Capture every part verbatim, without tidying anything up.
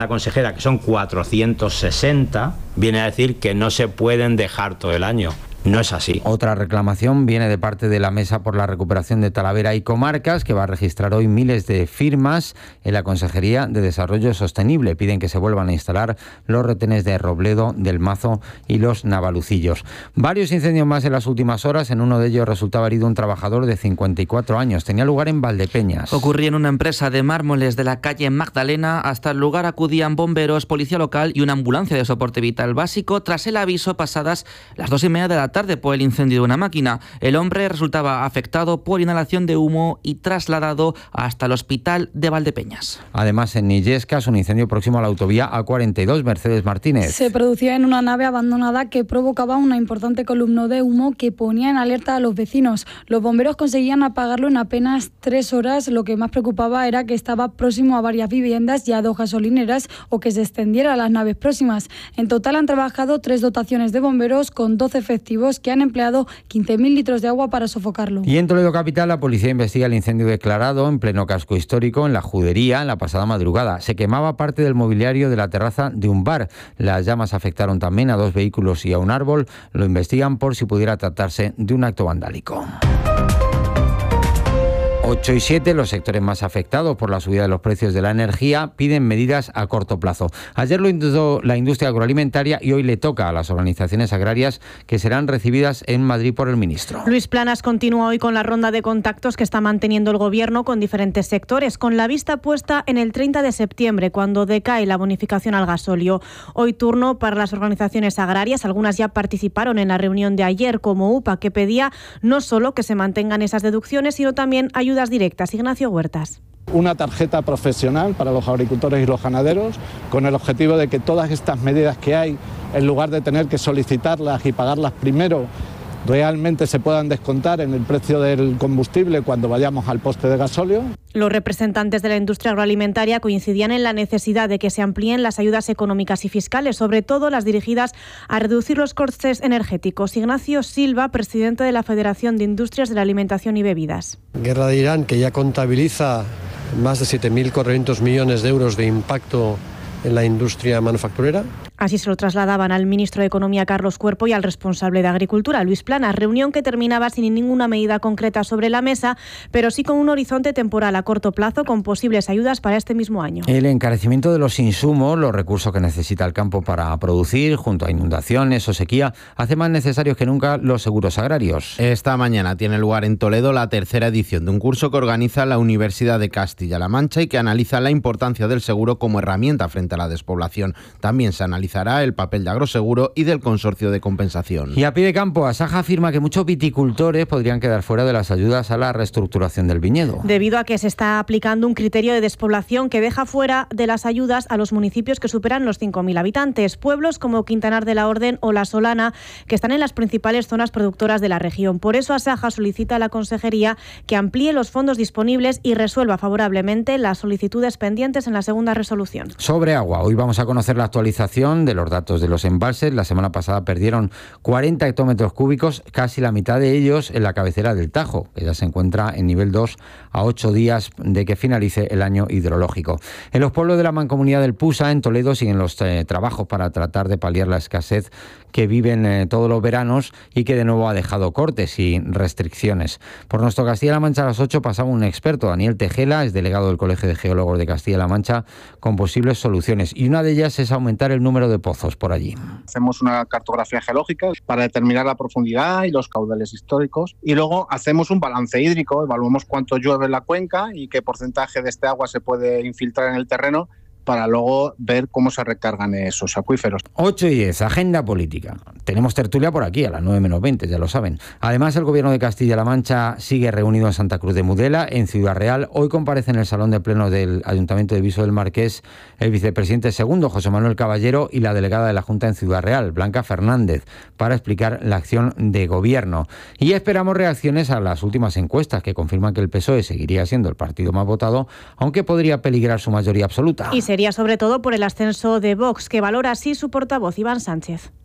La consejera, que son cuatrocientos sesenta, viene a decir que no se pueden dejar todo el año. No es así. Otra reclamación viene de parte de la Mesa por la Recuperación de Talavera y Comarcas, que va a registrar hoy miles de firmas en la Consejería de Desarrollo Sostenible. Piden que se vuelvan a instalar los retenes de Robledo, del Mazo y los Navalucillos. Varios incendios más en las últimas horas. En uno de ellos resultaba herido un trabajador de cincuenta y cuatro años. Tenía lugar en Valdepeñas. Ocurría en una empresa de mármoles de la calle Magdalena. Hasta el lugar acudían bomberos, policía local y una ambulancia de soporte vital básico tras el aviso pasadas las dos y media de la tarde por el incendio de una máquina. El hombre resultaba afectado por inhalación de humo y trasladado hasta el hospital de Valdepeñas. Además, en Illescas, un incendio próximo a la autovía A cuarenta y dos, Mercedes Martínez. Se producía en una nave abandonada que provocaba una importante columna de humo que ponía en alerta a los vecinos. Los bomberos conseguían apagarlo en apenas tres horas. Lo que más preocupaba era que estaba próximo a varias viviendas y a dos gasolineras, o que se extendiera a las naves próximas. En total han trabajado tres dotaciones de bomberos con doce efectivos que han empleado quince mil litros de agua para sofocarlo. Y en Toledo capital, la policía investiga el incendio declarado en pleno casco histórico en la Judería en la pasada madrugada. Se quemaba parte del mobiliario de la terraza de un bar. Las llamas afectaron también a dos vehículos y a un árbol. Lo investigan por si pudiera tratarse de un acto vandálico. ocho y siete, los sectores más afectados por la subida de los precios de la energía piden medidas a corto plazo. Ayer lo indicó la industria agroalimentaria y hoy le toca a las organizaciones agrarias, que serán recibidas en Madrid por el ministro. Luis Planas continúa hoy con la ronda de contactos que está manteniendo el Gobierno con diferentes sectores, con la vista puesta en el treinta de septiembre, cuando decae la bonificación al gasóleo. Hoy turno para las organizaciones agrarias. Algunas ya participaron en la reunión de ayer, como U P A, que pedía no solo que se mantengan esas deducciones, sino también ayudas directas. Ignacio Huertas. Una tarjeta profesional para los agricultores y los ganaderos, con el objetivo de que todas estas medidas que hay, en lugar de tener que solicitarlas y pagarlas primero, realmente se puedan descontar en el precio del combustible cuando vayamos al poste de gasóleo. Los representantes de la industria agroalimentaria coincidían en la necesidad de que se amplíen las ayudas económicas y fiscales, sobre todo las dirigidas a reducir los costes energéticos. Ignacio Silva, presidente de la Federación de Industrias de la Alimentación y Bebidas. Guerra de Irán, que ya contabiliza más de siete mil cuatrocientos millones de euros de impacto en la industria manufacturera. Así se lo trasladaban al ministro de Economía, Carlos Cuerpo, y al responsable de Agricultura, Luis Planas. Reunión que terminaba sin ninguna medida concreta sobre la mesa, pero sí con un horizonte temporal a corto plazo, con posibles ayudas para este mismo año. El encarecimiento de los insumos, los recursos que necesita el campo para producir, junto a inundaciones o sequía, hace más necesarios que nunca los seguros agrarios. Esta mañana tiene lugar en Toledo la tercera edición de un curso que organiza la Universidad de Castilla-La Mancha y que analiza la importancia del seguro como herramienta frente a la despoblación. También se analiza el papel de Agroseguro y del consorcio de compensación. Y a pie de campo, Asaja afirma que muchos viticultores podrían quedar fuera de las ayudas a la reestructuración del viñedo. Debido a que se está aplicando un criterio de despoblación que deja fuera de las ayudas a los municipios que superan los cinco mil habitantes. Pueblos como Quintanar de la Orden o La Solana, que están en las principales zonas productoras de la región. Por eso Asaja solicita a la Consejería que amplíe los fondos disponibles y resuelva favorablemente las solicitudes pendientes en la segunda resolución. Sobre agua, hoy vamos a conocer la actualización de los datos de los embalses. La semana pasada perdieron cuarenta hectómetros cúbicos, casi la mitad de ellos en la cabecera del Tajo, que ya se encuentra en nivel dos a ocho días de que finalice el año hidrológico. En los pueblos de la Mancomunidad del Pusa, en Toledo, siguen los eh, trabajos para tratar de paliar la escasez que viven eh, todos los veranos y que de nuevo ha dejado cortes y restricciones. Por nuestro Castilla-La Mancha a las ocho pasaba un experto, Daniel Tejela, es delegado del Colegio de Geólogos de Castilla-La Mancha, con posibles soluciones, y una de ellas es aumentar el número de pozos por allí. Hacemos una cartografía geológica para determinar la profundidad y los caudales históricos, y luego hacemos un balance hídrico, evaluamos cuánto llueve en la cuenca y qué porcentaje de este agua se puede infiltrar en el terreno, para luego ver cómo se recargan esos acuíferos. ocho y diez, agenda política. Tenemos tertulia por aquí a las nueve menos veinte, ya lo saben. Además, el Gobierno de Castilla-La Mancha sigue reunido en Santa Cruz de Mudela, en Ciudad Real. Hoy comparece en el Salón de Plenos del Ayuntamiento de Viso del Marqués el vicepresidente segundo, José Manuel Caballero, y la delegada de la Junta en Ciudad Real, Blanca Fernández, para explicar la acción de Gobierno. Y esperamos reacciones a las últimas encuestas que confirman que el P S O E seguiría siendo el partido más votado, aunque podría peligrar su mayoría absoluta. Y sería sobre todo por el ascenso de Vox, que valora así su portavoz, Iván Sánchez.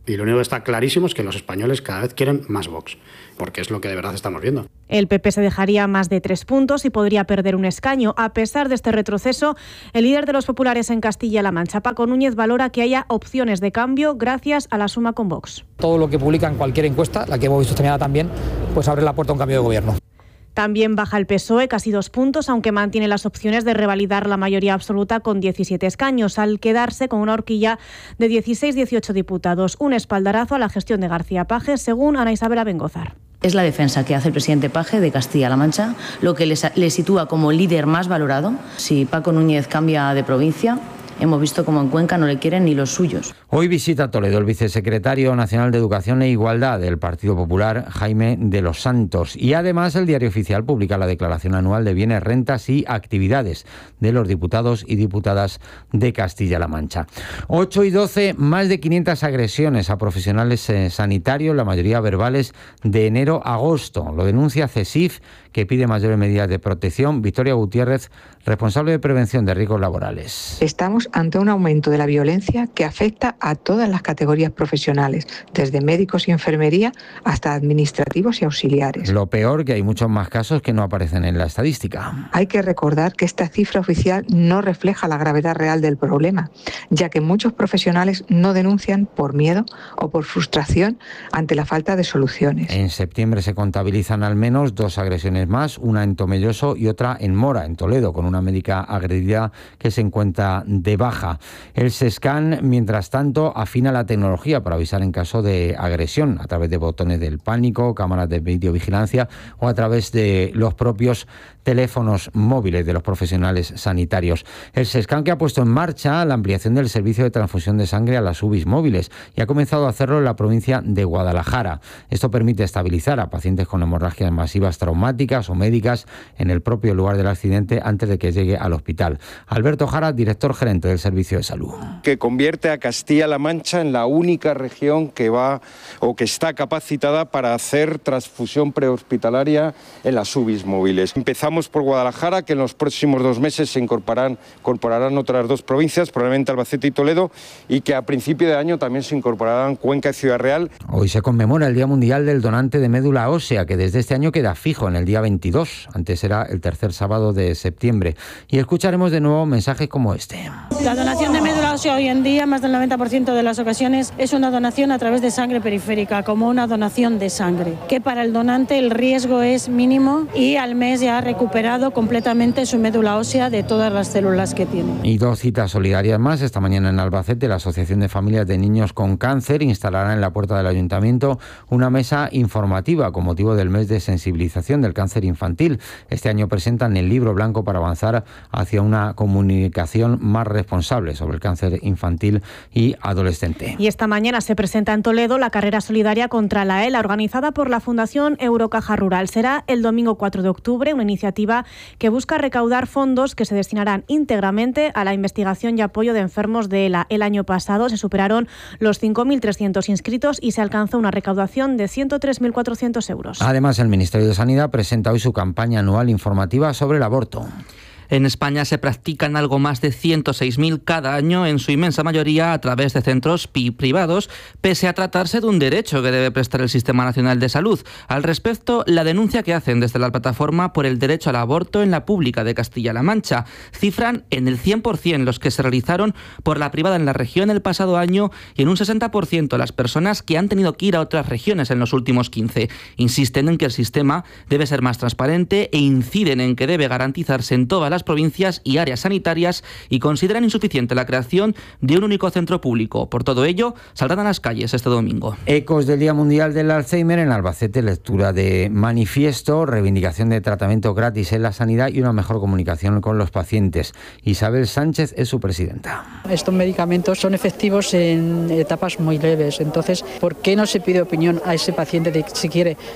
Y lo único que está clarísimo es que los españoles cada vez quieren más Vox, porque es lo que de verdad estamos viendo. El P P se dejaría más de tres puntos y podría perder un escaño. A pesar de este retroceso, el líder de los populares en Castilla-La Mancha, Paco Núñez, valora que haya opciones de cambio gracias a la suma con Vox. Todo lo que publican cualquier encuesta, la que hemos visto esta mañana también, pues abre la puerta a un cambio de gobierno. También baja el P S O E casi dos puntos, aunque mantiene las opciones de revalidar la mayoría absoluta con diecisiete escaños, al quedarse con una horquilla de dieciséis dieciocho diputados. Un espaldarazo a la gestión de García Paje, según Ana Isabel Abengozar. Es la defensa que hace el presidente Paje de Castilla-La Mancha, lo que le sitúa como líder más valorado. Si Paco Núñez cambia de provincia, hemos visto como en Cuenca no le quieren ni los suyos. Hoy visita Toledo el vicesecretario nacional de Educación e Igualdad del Partido Popular, Jaime de los Santos. Y además el Diario Oficial publica la declaración anual de bienes, rentas y actividades de los diputados y diputadas de Castilla-La Mancha. ocho y doce, más de quinientas agresiones a profesionales eh, sanitarios, la mayoría verbales, de enero a agosto. Lo denuncia CESIF, que pide mayores medidas de protección. Victoria Gutiérrez, responsable de prevención de riesgos laborales. Estamos ante un aumento de la violencia que afecta a todas las categorías profesionales, desde médicos y enfermería hasta administrativos y auxiliares. Lo peor, que hay muchos más casos que no aparecen en la estadística. Hay que recordar que esta cifra oficial no refleja la gravedad real del problema, ya que muchos profesionales no denuncian por miedo o por frustración ante la falta de soluciones. En septiembre se contabilizan al menos dos agresiones más, una en Tomelloso y otra en Mora, en Toledo, con una médica agredida que se encuentra de baja. El SESCAN, mientras tanto, afina la tecnología para avisar en caso de agresión a través de botones del pánico, cámaras de videovigilancia o a través de los propios teléfonos móviles de los profesionales sanitarios. El SESCAN, que ha puesto en marcha la ampliación del servicio de transfusión de sangre a las U B Is móviles y ha comenzado a hacerlo en la provincia de Guadalajara. Esto permite estabilizar a pacientes con hemorragias masivas traumáticas o médicas en el propio lugar del accidente antes de que llegue al hospital. Alberto Jara, director gerente del Servicio de Salud. Que convierte a Castilla-La Mancha en la única región que va o que está capacitada para hacer transfusión prehospitalaria en las U B Is móviles. Empezamos por Guadalajara, que en los próximos dos meses se incorporarán, incorporarán otras dos provincias, probablemente Albacete y Toledo, y que a principio de año también se incorporarán Cuenca y Ciudad Real. Hoy se conmemora el Día Mundial del Donante de Médula Ósea, que desde este año queda fijo en el día veintidós. Antes era el tercer sábado de septiembre. Y escucharemos de nuevo mensajes como este. La donación de médula ósea hoy en día, más del noventa por ciento de las ocasiones, es una donación a través de sangre periférica, como una donación de sangre, que para el donante el riesgo es mínimo y al mes ya ha recuperado completamente su médula ósea de todas las células que tiene. Y dos citas solidarias más. Esta mañana en Albacete, la Asociación de Familias de Niños con Cáncer instalará en la puerta del Ayuntamiento una mesa informativa con motivo del mes de sensibilización del cáncer infantil. Este año presentan el libro blanco para avanzar hacia una comunicación más responsable sobre el cáncer infantil y adolescente. Y esta mañana se presenta en Toledo la carrera solidaria contra la ELA, organizada por la Fundación Eurocaja Rural. Será el domingo cuatro de octubre, una iniciativa que busca recaudar fondos que se destinarán íntegramente a la investigación y apoyo de enfermos de ELA. El año pasado se superaron los cinco mil trescientos inscritos y se alcanzó una recaudación de ciento tres mil cuatrocientos euros. Además, el Ministerio de Sanidad presenta hoy su campaña anual informativa sobre el aborto. En España se practican algo más de ciento seis mil cada año, en su inmensa mayoría a través de centros P I privados, pese a tratarse de un derecho que debe prestar el Sistema Nacional de Salud. Al respecto, la denuncia que hacen desde la plataforma por el derecho al aborto en la pública de Castilla-La Mancha cifran en el cien por ciento los que se realizaron por la privada en la región el pasado año y en un sesenta por ciento las personas que han tenido que ir a otras regiones en los últimos quince. Insisten en que el sistema debe ser más transparente e inciden en que debe garantizarse en todas las provincias y áreas sanitarias y consideran insuficiente la creación de un único centro público. Por todo ello, saldrán a las calles este domingo. Ecos del Día Mundial del Alzheimer en Albacete, lectura de manifiesto, reivindicación de tratamiento gratis en la sanidad y una mejor comunicación con los pacientes. Isabel Sánchez es su presidenta. Estos medicamentos son efectivos en etapas muy leves, entonces, ¿por qué no se pide opinión a ese paciente de si quiere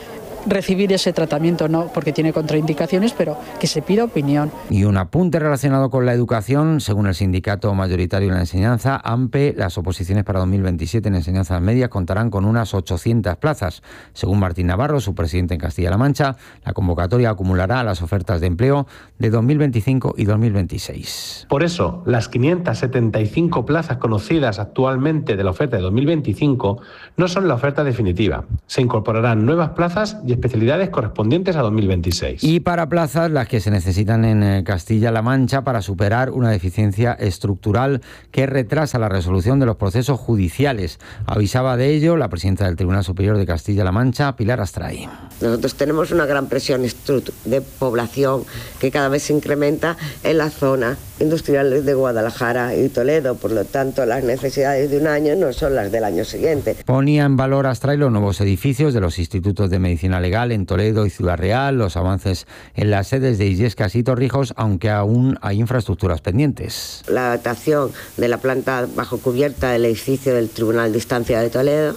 recibir ese tratamiento, no porque tiene contraindicaciones, pero que se pida opinión. Y un apunte relacionado con la educación, según el sindicato mayoritario de la enseñanza, AMPE, las oposiciones para dos mil veintisiete en enseñanzas medias contarán con unas ochocientas plazas. Según Martín Navarro, su presidente en Castilla-La Mancha, la convocatoria acumulará las ofertas de empleo de dos mil veinticinco y dos mil veintiséis. Por eso, las quinientas setenta y cinco plazas conocidas actualmente de la oferta de dos mil veinticinco no son la oferta definitiva. Se incorporarán nuevas plazas y especialidades correspondientes a dos mil veintiséis. Y para plazas las que se necesitan en Castilla-La Mancha para superar una deficiencia estructural que retrasa la resolución de los procesos judiciales. Avisaba de ello la presidenta del Tribunal Superior de Castilla-La Mancha, Pilar Astray. Nosotros tenemos una gran presión de población que cada vez se incrementa en las zonas industriales de Guadalajara y Toledo, por lo tanto las necesidades de un año no son las del año siguiente. Ponía en valor Astray los nuevos edificios de los institutos de medicina legal en Toledo y Ciudad Real, los avances en las sedes de Illescas y Torrijos, aunque aún hay infraestructuras pendientes. La adaptación de la planta bajo cubierta del edificio del Tribunal de Instancia de Toledo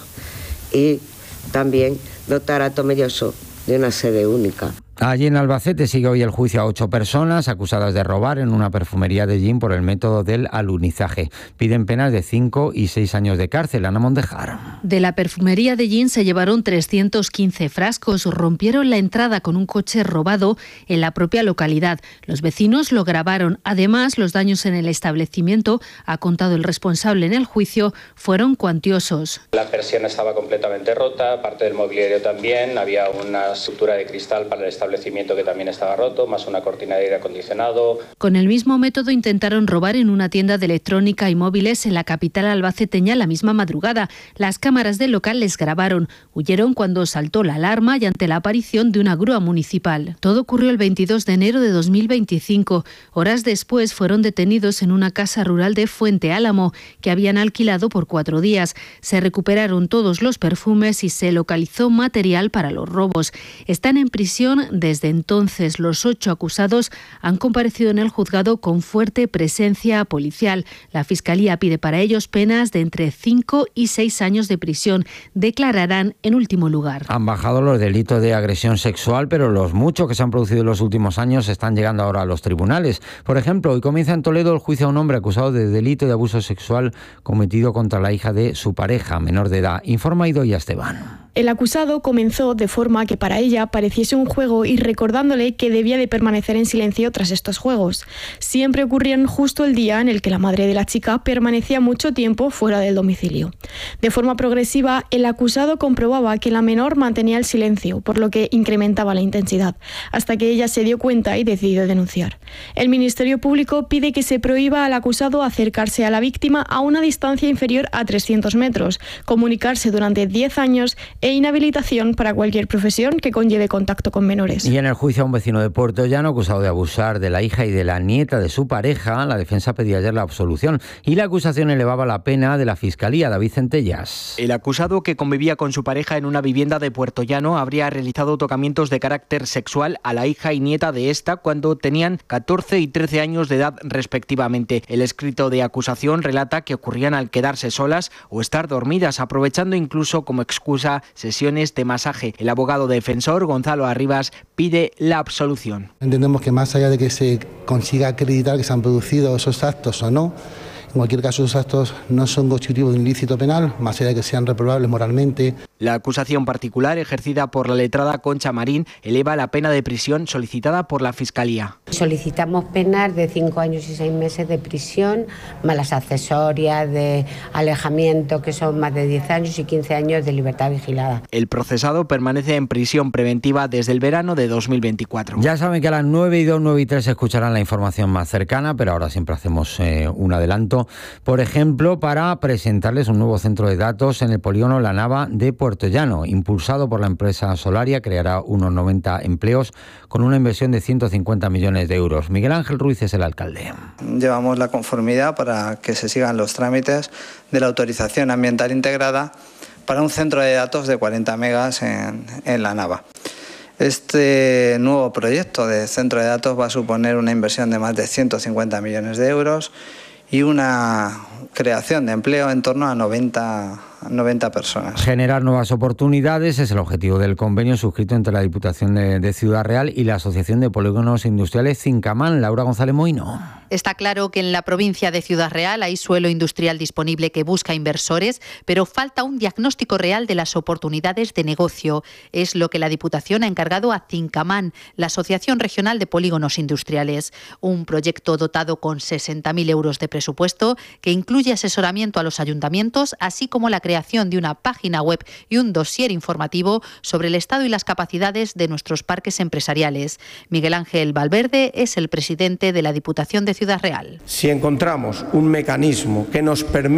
y también dotar a Tomelloso de una sede única. Allí en Albacete sigue hoy el juicio a ocho personas acusadas de robar en una perfumería de gin por el método del alunizaje. Piden penas de cinco y seis años de cárcel. Ana Mondejar. De la perfumería de gin se llevaron trescientos quince frascos, rompieron la entrada con un coche robado en la propia localidad. Los vecinos lo grabaron. Además, los daños en el establecimiento, ha contado el responsable en el juicio, fueron cuantiosos. La persiana estaba completamente rota, parte del mobiliario también, había una estructura de cristal para el establecimiento que también estaba roto, más una cortina de aire acondicionado. Con el mismo método intentaron robar en una tienda de electrónica y móviles en la capital albaceteña la misma madrugada. Las cámaras del local les grabaron. Huyeron cuando saltó la alarma y ante la aparición de una grúa municipal. Todo ocurrió el veintidós de enero de dos mil veinticinco. Horas después fueron detenidos en una casa rural de Fuente Álamo, que habían alquilado por cuatro días. Se recuperaron todos los perfumes y se localizó material para los robos. Están en prisión desde entonces. Los ocho acusados han comparecido en el juzgado con fuerte presencia policial. La Fiscalía pide para ellos penas de entre cinco y seis años de prisión. Declararán en último lugar. Han bajado los delitos de agresión sexual, pero los muchos que se han producido en los últimos años están llegando ahora a los tribunales. Por ejemplo, hoy comienza en Toledo el juicio a un hombre acusado de delito de abuso sexual cometido contra la hija de su pareja, menor de edad. Informa Idoia Esteban. El acusado comenzó de forma que para ella pareciese un juego y recordándole que debía de permanecer en silencio tras estos juegos. Siempre ocurrían justo el día en el que la madre de la chica permanecía mucho tiempo fuera del domicilio. De forma progresiva, el acusado comprobaba que la menor mantenía el silencio, por lo que incrementaba la intensidad, hasta que ella se dio cuenta y decidió denunciar. El Ministerio Público pide que se prohíba al acusado acercarse a la víctima a una distancia inferior a trescientos metros, comunicarse durante diez años e inhabilitación para cualquier profesión que conlleve contacto con menores. Y en el juicio a un vecino de Puerto Llano acusado de abusar de la hija y de la nieta de su pareja, la defensa pedía ayer la absolución y la acusación elevaba la pena de la Fiscalía. David Centellas. El acusado, que convivía con su pareja en una vivienda de Puerto Llano, habría realizado tocamientos de carácter sexual a la hija y nieta de esta cuando tenían catorce y trece años de edad respectivamente. El escrito de acusación relata que ocurrían al quedarse solas o estar dormidas, aprovechando incluso como excusa sesiones de masaje. El abogado defensor, Gonzalo Arribas, pide la absolución. Entendemos que más allá de que se consiga acreditar que se han producido esos actos o no, en cualquier caso, esos actos no son constitutivos de un ilícito penal, más allá de que sean reprobables moralmente. La acusación particular, ejercida por la letrada Concha Marín, eleva la pena de prisión solicitada por la Fiscalía. Solicitamos penas de cinco años y seis meses de prisión, más las accesorias de alejamiento, que son más de diez años, y quince años de libertad vigilada. El procesado permanece en prisión preventiva desde el verano de dos mil veinticuatro. Ya saben que a las nueve y dos, nueve y tres escucharán la información más cercana, pero ahora siempre hacemos eh, un adelanto. Por ejemplo, para presentarles un nuevo centro de datos en el polígono La Nava de Puerto Llano. Impulsado por la empresa Solaria, creará unos noventa empleos con una inversión de ciento cincuenta millones de euros. Miguel Ángel Ruiz es el alcalde. Llevamos la conformidad para que se sigan los trámites de la autorización ambiental integrada para un centro de datos de cuarenta megas en, en La Nava. Este nuevo proyecto de centro de datos va a suponer una inversión de más de ciento cincuenta millones de euros y una creación de empleo en torno a noventa noventa personas. Generar nuevas oportunidades es el objetivo del convenio suscrito entre la Diputación de, de Ciudad Real y la Asociación de Polígonos Industriales Cincamán. Laura González Moino. Está claro que en la provincia de Ciudad Real hay suelo industrial disponible que busca inversores, pero falta un diagnóstico real de las oportunidades de negocio. Es lo que la Diputación ha encargado a Cincamán, la Asociación Regional de Polígonos Industriales. Un proyecto dotado con sesenta mil euros de presupuesto que incluye asesoramiento a los ayuntamientos, así como la creación de una página web y un dossier informativo sobre el estado y las capacidades de nuestros parques empresariales. Miguel Ángel Valverde es el presidente de la Diputación de Ciudad Real. Si encontramos un mecanismo que nos permita